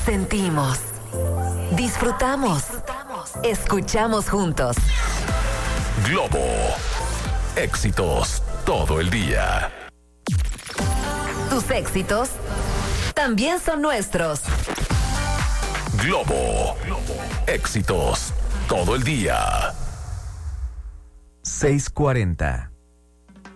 Sentimos, disfrutamos, escuchamos juntos. Globo. Éxitos todo el día. Tus éxitos también son nuestros. Globo. Éxitos todo el día. 6:40.